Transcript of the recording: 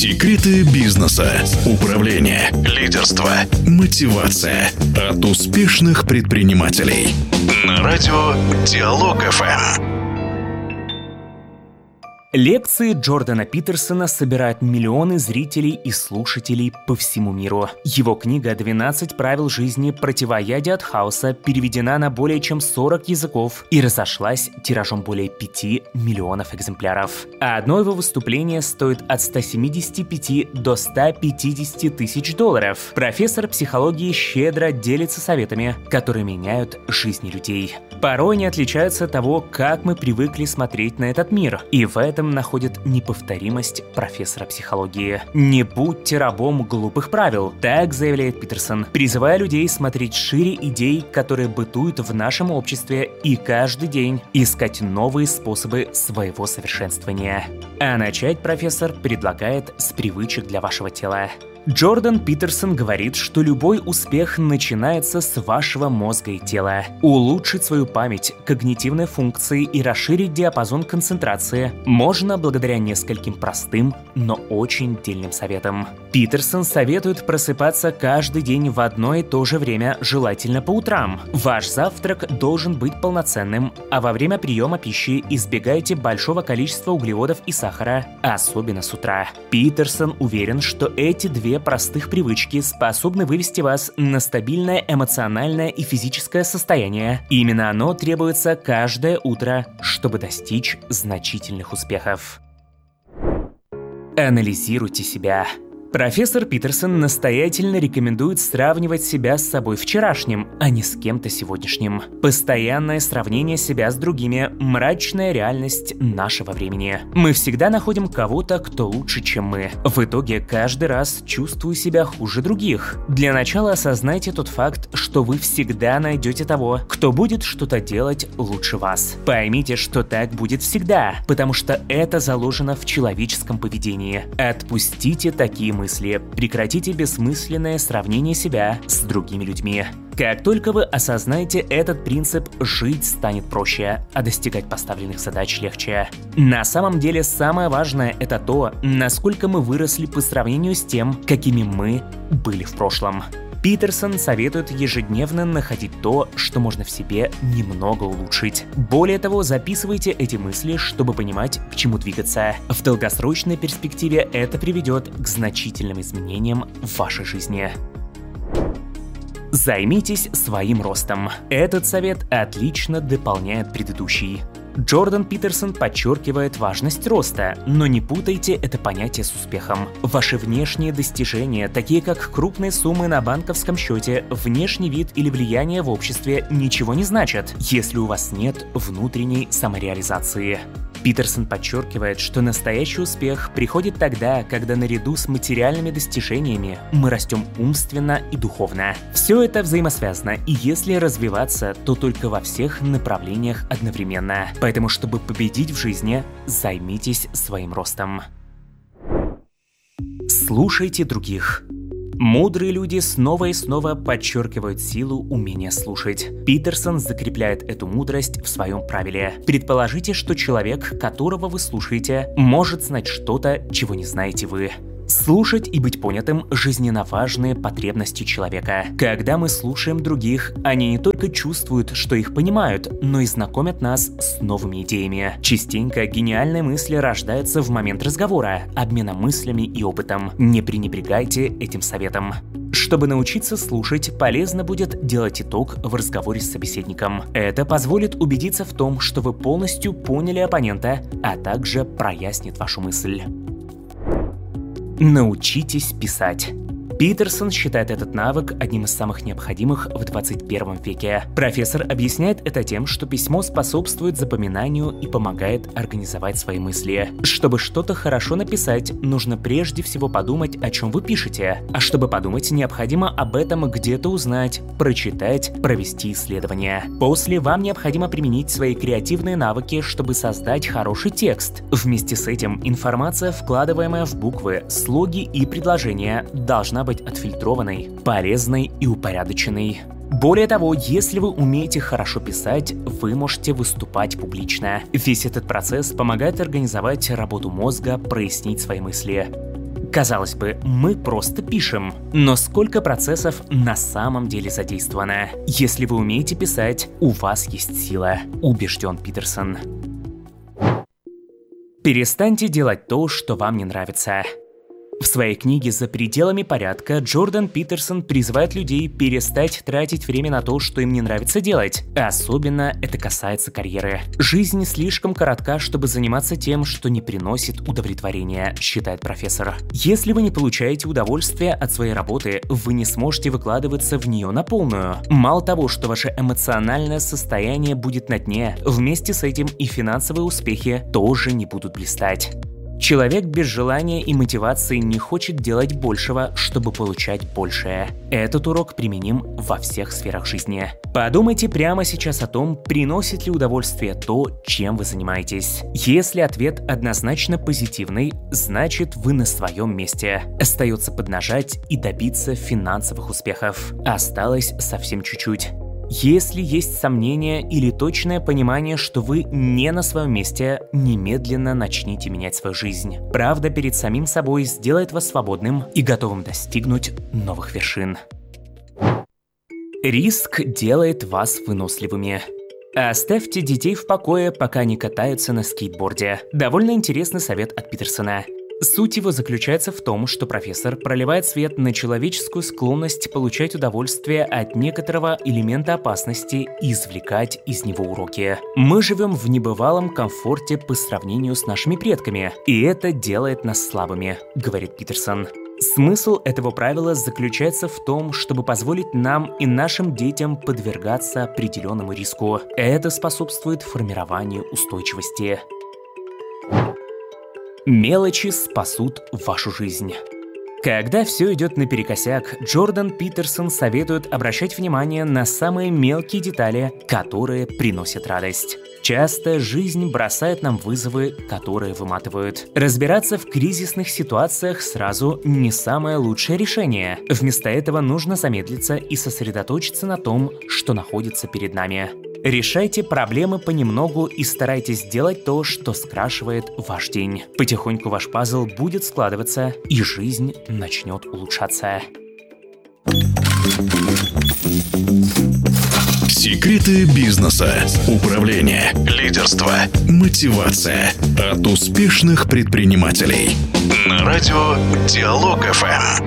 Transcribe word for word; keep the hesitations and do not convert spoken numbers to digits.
Секреты бизнеса, управления, лидерства, мотивация от успешных предпринимателей. На радио Диалог эф эм. Лекции Джордана Питерсона собирают миллионы зрителей и слушателей по всему миру. Его книга «двенадцать правил жизни. Противоядие от хаоса» переведена на более чем сорок языков и разошлась тиражом более пяти миллионов экземпляров. А одно его выступление стоит от ста семидесяти пяти до ста пятидесяти тысяч долларов. Профессор психологии щедро делится советами, которые меняют жизни людей. Порой они отличаются от того, как мы привыкли смотреть на этот мир, и в этом находит неповторимость профессора психологии. «Не будьте рабом глупых правил», так заявляет Питерсон, призывая людей смотреть шире идей, которые бытуют в нашем обществе, и каждый день искать новые способы своего совершенствования. А начать профессор предлагает с привычек для вашего тела. Джордан Питерсон говорит, что любой успех начинается с вашего мозга и тела. Улучшить свою память, когнитивные функции и расширить диапазон концентрации можно благодаря нескольким простым, но очень дельным советам. Питерсон советует просыпаться каждый день в одно и то же время, желательно по утрам. Ваш завтрак должен быть полноценным, а во время приема пищи избегайте большого количества углеводов и сахара, особенно с утра. Питерсон уверен, что эти две простых привычки способны вывести вас на стабильное эмоциональное и физическое состояние. Именно оно требуется каждое утро, чтобы достичь значительных успехов. Анализируйте себя. Профессор Питерсон настоятельно рекомендует сравнивать себя с собой вчерашним, а не с кем-то сегодняшним. Постоянное сравнение себя с другими – мрачная реальность нашего времени. Мы всегда находим кого-то, кто лучше, чем мы. В итоге каждый раз чувствую себя хуже других. Для начала осознайте тот факт, что вы всегда найдете того, кто будет что-то делать лучше вас. Поймите, что так будет всегда, потому что это заложено в человеческом поведении. Отпустите такие мысли. мысли. Прекратите бессмысленное сравнение себя с другими людьми. Как только вы осознаете этот принцип, жить станет проще, а достигать поставленных задач легче. На самом деле самое важное – это то, насколько мы выросли по сравнению с тем, какими мы были в прошлом. Питерсон советует ежедневно находить то, что можно в себе немного улучшить. Более того, записывайте эти мысли, чтобы понимать, к чему двигаться. В долгосрочной перспективе это приведет к значительным изменениям в вашей жизни. Займитесь своим ростом. Этот совет отлично дополняет предыдущий. Джордан Питерсон подчеркивает важность роста, но не путайте это понятие с успехом. Ваши внешние достижения, такие как крупные суммы на банковском счете, внешний вид или влияние в обществе, ничего не значат, если у вас нет внутренней самореализации. Питерсон подчеркивает, что настоящий успех приходит тогда, когда наряду с материальными достижениями мы растем умственно и духовно. Все это взаимосвязано, и если развиваться, то только во всех направлениях одновременно. Поэтому, чтобы победить в жизни, займитесь своим ростом. Слушайте других. Мудрые люди снова и снова подчеркивают силу умения слушать. Питерсон закрепляет эту мудрость в своем правиле. Предположите, что человек, которого вы слушаете, может знать что-то, чего не знаете вы. Слушать и быть понятым – жизненно важные потребности человека. Когда мы слушаем других, они не только чувствуют, что их понимают, но и знакомят нас с новыми идеями. Частенько гениальные мысли рождаются в момент разговора, обмена мыслями и опытом. Не пренебрегайте этим советом. Чтобы научиться слушать, полезно будет делать итог в разговоре с собеседником. Это позволит убедиться в том, что вы полностью поняли оппонента, а также прояснит вашу мысль. Научитесь писать. Питерсон считает этот навык одним из самых необходимых в двадцать первом веке. Профессор объясняет это тем, что письмо способствует запоминанию и помогает организовать свои мысли. Чтобы что-то хорошо написать, нужно прежде всего подумать, о чем вы пишете. А чтобы подумать, необходимо об этом где-то узнать, прочитать, провести исследование. После вам необходимо применить свои креативные навыки, чтобы создать хороший текст. Вместе с этим информация, вкладываемая в буквы, слоги и предложения, должна быть отфильтрованной, полезной и упорядоченной. Более того, если вы умеете хорошо писать, вы можете выступать публично. Весь этот процесс помогает организовать работу мозга, прояснить свои мысли. Казалось бы, мы просто пишем. Но сколько процессов на самом деле задействовано? Если вы умеете писать, у вас есть сила, убежден Питерсон. Перестаньте делать то, что вам не нравится. В своей книге «За пределами порядка» Джордан Питерсон призывает людей перестать тратить время на то, что им не нравится делать. Особенно это касается карьеры. Жизнь слишком коротка, чтобы заниматься тем, что не приносит удовлетворения, считает профессор. Если вы не получаете удовольствия от своей работы, вы не сможете выкладываться в нее на полную. Мало того, что ваше эмоциональное состояние будет на дне, вместе с этим и финансовые успехи тоже не будут блистать. Человек без желания и мотивации не хочет делать большего, чтобы получать большее. Этот урок применим во всех сферах жизни. Подумайте прямо сейчас о том, приносит ли удовольствие то, чем вы занимаетесь. Если ответ однозначно позитивный, значит вы на своем месте. Остается поднажать и добиться финансовых успехов. Осталось совсем чуть-чуть. Если есть сомнения или точное понимание, что вы не на своем месте, немедленно начните менять свою жизнь. Правда перед самим собой сделает вас свободным и готовым достигнуть новых вершин. Риск делает вас выносливыми. Оставьте детей в покое, пока они катаются на скейтборде. Довольно интересный совет от Питерсона. Суть его заключается в том, что профессор проливает свет на человеческую склонность получать удовольствие от некоторого элемента опасности и извлекать из него уроки. Мы живем в небывалом комфорте по сравнению с нашими предками, и это делает нас слабыми, говорит Питерсон. Смысл этого правила заключается в том, чтобы позволить нам и нашим детям подвергаться определенному риску. Это способствует формированию устойчивости. Мелочи спасут вашу жизнь. Когда все идет наперекосяк, Джордан Питерсон советует обращать внимание на самые мелкие детали, которые приносят радость. Часто жизнь бросает нам вызовы, которые выматывают. Разбираться в кризисных ситуациях сразу не самое лучшее решение. Вместо этого нужно замедлиться и сосредоточиться на том, что находится перед нами. Решайте проблемы понемногу и старайтесь делать то, что скрашивает ваш день. Потихоньку ваш пазл будет складываться, и жизнь начнет улучшаться. Секреты бизнеса, управления, лидерства, мотивация от успешных предпринимателей. На радио Диалог эф эм.